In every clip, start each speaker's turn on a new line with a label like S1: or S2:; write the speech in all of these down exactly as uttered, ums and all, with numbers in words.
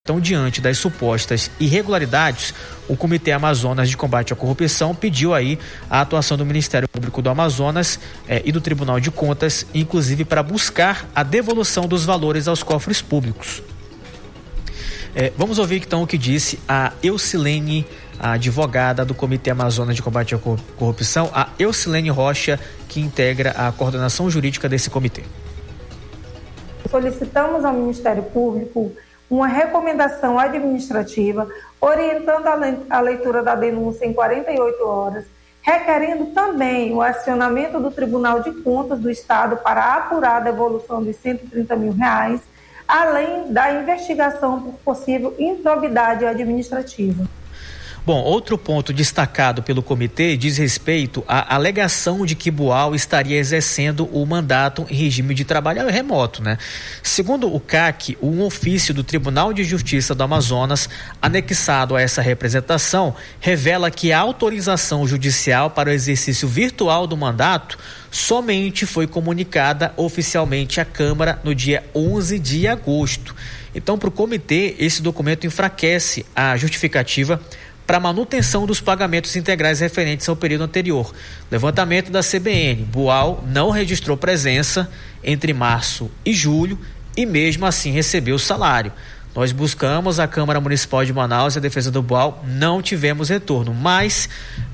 S1: Então, diante das supostas irregularidades, o Comitê Amazonas de Combate à Corrupção pediu aí a atuação do Ministério Público do Amazonas eh, e do Tribunal de Contas, inclusive para buscar a devolução dos valores aos cofres públicos. Eh, vamos ouvir então o que disse a Eucilene, a advogada do Comitê Amazonas de Combate à Corrupção, a Eucilene Rocha, que integra a coordenação jurídica desse comitê.
S2: Solicitamos ao Ministério Público uma recomendação administrativa orientando a leitura da denúncia em quarenta e oito horas, requerendo também o acionamento do Tribunal de Contas do Estado para apurar a devolução de cento e trinta mil reais, além da investigação por possível improbidade administrativa.
S1: Bom, outro ponto destacado pelo comitê diz respeito à alegação de que Boal estaria exercendo o mandato em regime de trabalho remoto, né? Segundo o C A C, um ofício do Tribunal de Justiça do Amazonas, anexado a essa representação, revela que a autorização judicial para o exercício virtual do mandato somente foi comunicada oficialmente à Câmara no dia onze de agosto. Então, para o comitê, esse documento enfraquece a justificativa para manutenção dos pagamentos integrais referentes ao período anterior. Levantamento da C B N, Boal não registrou presença entre março e julho e mesmo assim recebeu o salário. Nós buscamos a Câmara Municipal de Manaus e a defesa do Boal, não tivemos retorno, mas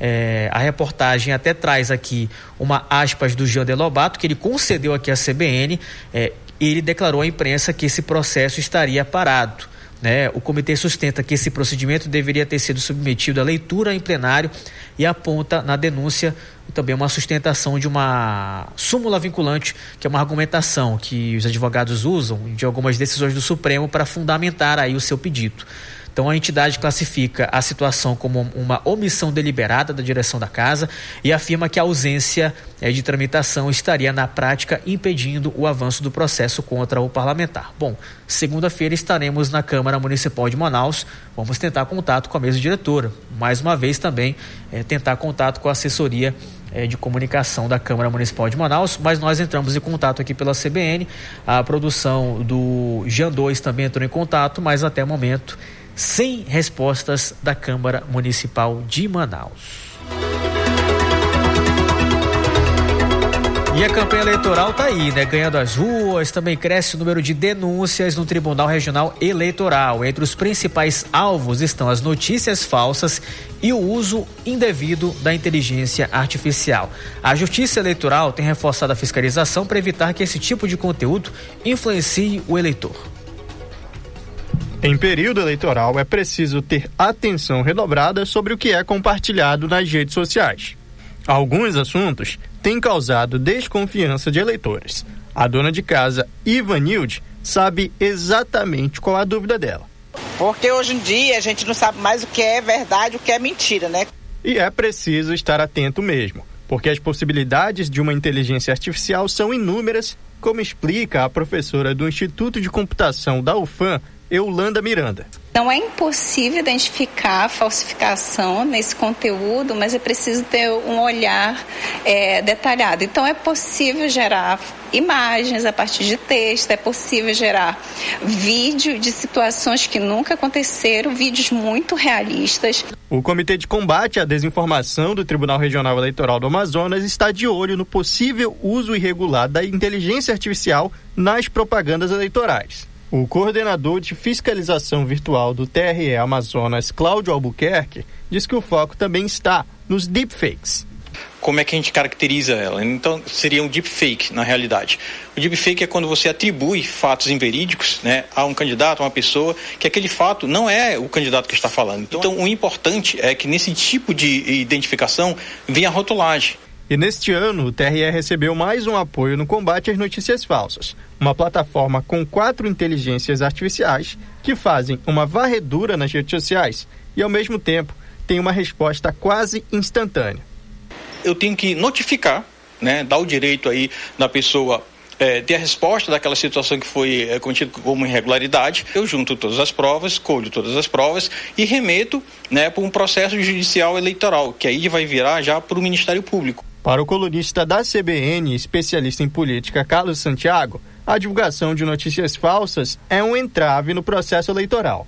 S1: é, a reportagem até traz aqui uma aspas do Jean de Lobato, que ele concedeu aqui à C B N, é, e ele declarou à imprensa que esse processo estaria parado. Né? O comitê sustenta que esse procedimento deveria ter sido submetido à leitura em plenário e aponta na denúncia também uma sustentação de uma súmula vinculante, que é uma argumentação que os advogados usam de algumas decisões do Supremo para fundamentar aí o seu pedido. Então a entidade classifica a situação como uma omissão deliberada da direção da casa e afirma que a ausência é, de tramitação estaria na prática impedindo o avanço do processo contra o parlamentar. Bom, segunda-feira estaremos na Câmara Municipal de Manaus, vamos tentar contato com a mesa diretora, mais uma vez também é, tentar contato com a assessoria é, de comunicação da Câmara Municipal de Manaus, mas nós entramos em contato aqui pela C B N, a produção do Jean dois também entrou em contato, mas até o momento sem respostas da Câmara Municipal de Manaus. E a campanha eleitoral está aí, né? Ganhando as ruas, também cresce o número de denúncias no Tribunal Regional Eleitoral. Entre os principais alvos estão as notícias falsas e o uso indevido da inteligência artificial. A Justiça Eleitoral tem reforçado a fiscalização para evitar que esse tipo de conteúdo influencie o eleitor.
S3: Em período eleitoral, é preciso ter atenção redobrada sobre o que é compartilhado nas redes sociais. Alguns assuntos têm causado desconfiança de eleitores. A dona de casa, Ivanilde, sabe exatamente qual a dúvida dela.
S4: Porque hoje em dia a gente não sabe mais o que é verdade e o que é mentira, né?
S3: E é preciso estar atento mesmo, porque as possibilidades de uma inteligência artificial são inúmeras, como explica a professora do Instituto de Computação da U F A M, Eulanda Miranda.
S5: Não é impossível identificar a falsificação nesse conteúdo, mas é preciso ter um olhar é, detalhado. Então é possível gerar imagens a partir de texto, é possível gerar vídeo de situações que nunca aconteceram, vídeos muito realistas.
S3: O Comitê de Combate à Desinformação do Tribunal Regional Eleitoral do Amazonas está de olho no possível uso irregular da inteligência artificial nas propagandas eleitorais. O coordenador de fiscalização virtual do T R E Amazonas, Cláudio Albuquerque, diz que o foco também está nos deepfakes.
S6: Como é que a gente caracteriza ela? Então, seria um deepfake, na realidade. O deepfake é quando você atribui fatos inverídicos, né, a um candidato, a uma pessoa, que aquele fato não é o candidato que está falando. Então, o importante é que nesse tipo de identificação venha a rotulagem.
S3: E neste ano, o T R E recebeu mais um apoio no combate às notícias falsas, uma plataforma com quatro inteligências artificiais que fazem uma varredura nas redes sociais e, ao mesmo tempo, tem uma resposta quase instantânea.
S6: Eu tenho que notificar, né, dar o direito aí da pessoa é, ter a resposta daquela situação que foi é, cometida como irregularidade. Eu junto todas as provas, colho todas as provas e remeto, né, para um processo judicial eleitoral, que aí vai virar já para o Ministério Público.
S3: Para o colunista da C B N, especialista em política, Carlos Santiago, a divulgação de notícias falsas é um entrave no processo eleitoral.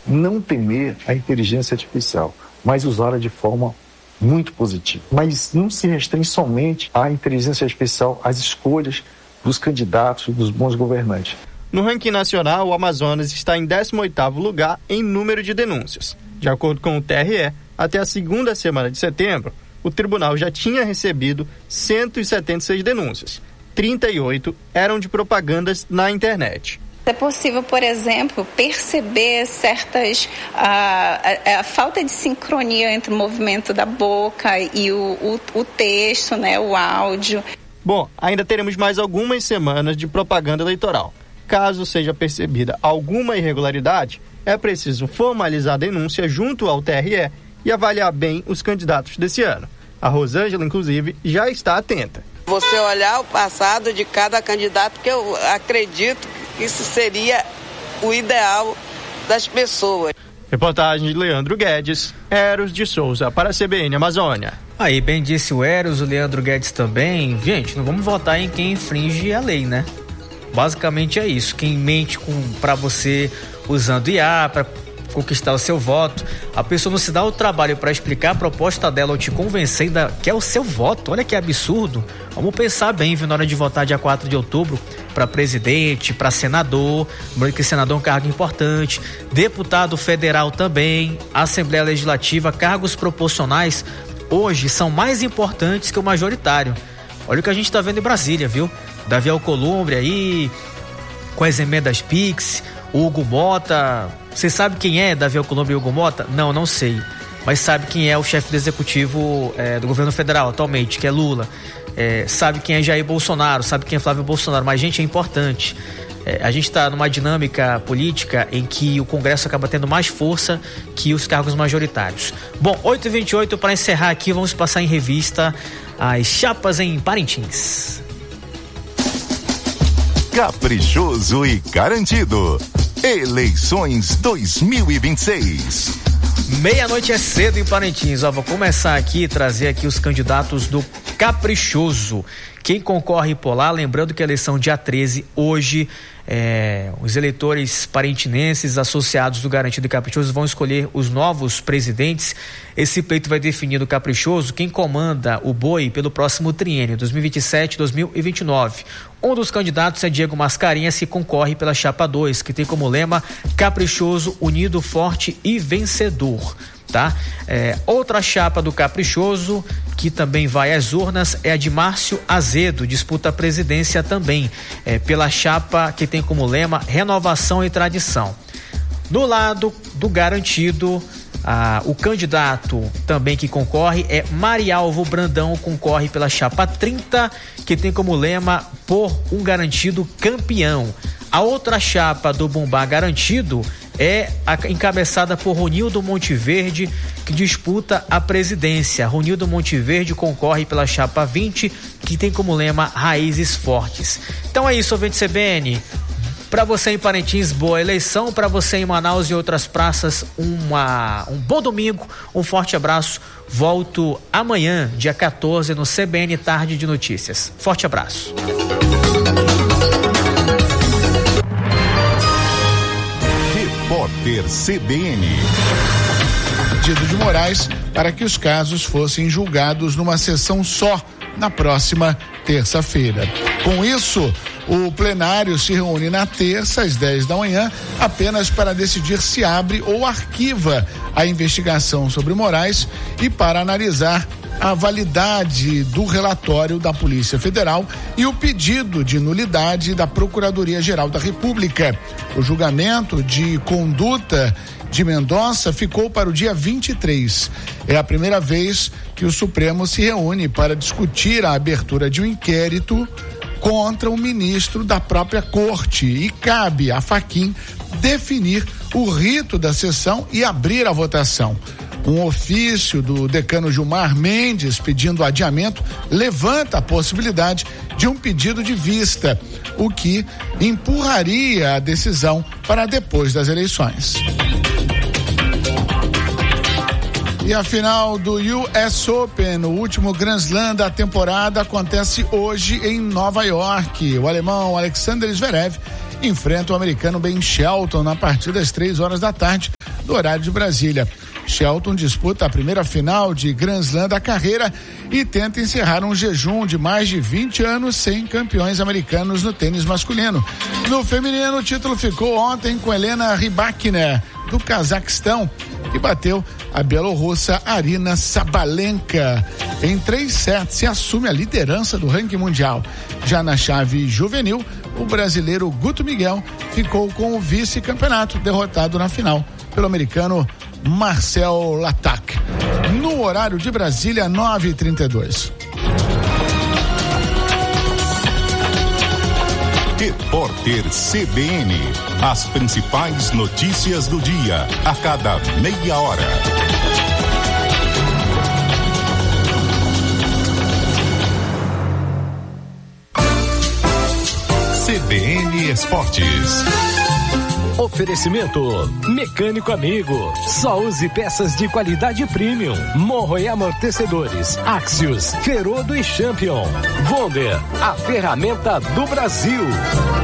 S7: não temer a inteligência artificial, mas usá-la de forma muito positiva. Mas não se restringe somente à inteligência artificial, às escolhas dos candidatos, dos bons governantes.
S3: No ranking nacional, o Amazonas está em décimo oitavo lugar em número de denúncias. De acordo com o T R E, até a segunda semana de setembro, o tribunal já tinha recebido cento e setenta e seis denúncias. trinta e oito eram de propagandas na internet.
S5: É possível, por exemplo, perceber certas... A, a, a falta de sincronia entre o movimento da boca e o, o, o texto, né, o áudio.
S3: Bom, ainda teremos mais algumas semanas de propaganda eleitoral. Caso seja percebida alguma irregularidade, é preciso formalizar a denúncia junto ao T R E e avaliar bem os candidatos desse ano. A Rosângela, inclusive, já está atenta.
S8: Você olhar o passado de cada candidato, que eu acredito que isso seria o ideal das pessoas.
S3: Reportagem de Leandro Guedes, Eros de Souza, para a C B N Amazônia.
S1: Aí, bem disse o Eros, o Leandro Guedes também. Gente, não vamos votar em quem infringe a lei, né? Basicamente é isso. Quem mente com, pra você usando I A, para conquistar o seu voto, a pessoa não se dá o trabalho para explicar a proposta dela ou te convencer ainda que é o seu voto. Olha que absurdo. Vamos pensar bem, viu, na hora de votar dia quatro de outubro para presidente, para senador. Lembrando que senador é um cargo importante, deputado federal também, Assembleia Legislativa, cargos proporcionais hoje são mais importantes que o majoritário. Olha o que a gente está vendo em Brasília, viu? Davi Alcolumbre aí, com as emendas Pix, o Hugo Mota. Você sabe quem é Davi Alcolumbre e Hugo Mota? Não, não sei. Mas sabe quem é o chefe do executivo é, do governo federal atualmente, que é Lula. É, sabe quem é Jair Bolsonaro, sabe quem é Flávio Bolsonaro. Mas, gente, é importante. É, a gente está numa dinâmica política em que o Congresso acaba tendo mais força que os cargos majoritários. Bom, oito e vinte e oito, para encerrar aqui, vamos passar em revista as chapas em Parintins.
S9: Caprichoso e garantido. Eleições dois mil e vinte e seis.
S1: Meia-noite é cedo em Parintins. Ó, vou começar aqui, trazer aqui os candidatos do Caprichoso. Quem concorre por lá, lembrando que a eleição dia treze, hoje, é, os eleitores parintinenses associados do Garantido e Caprichoso vão escolher os novos presidentes. Esse pleito vai definir no Caprichoso quem comanda o boi pelo próximo triênio, dois mil e vinte e sete a dois mil e vinte e nove. Um dos candidatos é Diego Mascarenhas, que concorre pela chapa dois, que tem como lema Caprichoso, Unido, Forte e Vencedor. Tá? É, outra chapa do Caprichoso, que também vai às urnas, é a de Márcio Azedo, disputa a presidência também, é, pela chapa que tem como lema Renovação e Tradição. No lado do Garantido, ah, o candidato também que concorre é Marialvo Brandão, concorre pela chapa trinta, que tem como lema Por um Garantido Campeão. A outra chapa do Bumbá Garantido é a, encabeçada por Ronildo Monteverde, que disputa a presidência. Ronildo Monteverde concorre pela chapa vinte, que tem como lema Raízes Fortes. Então é isso, ouvinte C B N. Para você em Parintins, boa eleição. Para você em Manaus e outras praças, uma, um bom domingo. Um forte abraço. Volto amanhã, dia quatorze, no C B N Tarde de Notícias. Forte abraço.
S9: Repórter C B N.
S10: Pedido de Moraes para que os casos fossem julgados numa sessão só na próxima terça-feira. Com isso, o plenário se reúne na terça, às dez da manhã, apenas para decidir se abre ou arquiva a investigação sobre Moraes e para analisar a validade do relatório da Polícia Federal e o pedido de nulidade da Procuradoria-Geral da República. O julgamento de conduta de Mendonça ficou para o dia vinte e três. É a primeira vez que o Supremo se reúne para discutir a abertura de um inquérito contra o ministro da própria corte e cabe a Fachin definir o rito da sessão e abrir a votação. Um ofício do decano Gilmar Mendes pedindo adiamento levanta a possibilidade de um pedido de vista, o que empurraria a decisão para depois das eleições. E a final do U S Open, o último Grand Slam da temporada, acontece hoje em Nova York. O alemão Alexander Zverev enfrenta o americano Ben Shelton na partida às três horas da tarde, do horário de Brasília. Shelton disputa a primeira final de Grand Slam da carreira e tenta encerrar um jejum de mais de vinte anos sem campeões americanos no tênis masculino. No feminino, o título ficou ontem com Helena Rybakina, do Cazaquistão, que bateu a bielorrussa Arina Sabalenka em três sets e assume a liderança do ranking mundial. Já na chave juvenil, o brasileiro Guto Miguel ficou com o vice-campeonato, derrotado na final pelo americano Marcel Latac. No horário de Brasília, nove e trinta e dois.
S9: Repórter C B N. As principais notícias do dia, a cada meia hora. C B N Esportes.
S11: Oferecimento Mecânico Amigo. Só use peças de qualidade premium. Morro e amortecedores. Axios, Ferodo e Champion. Wonder, a ferramenta do Brasil.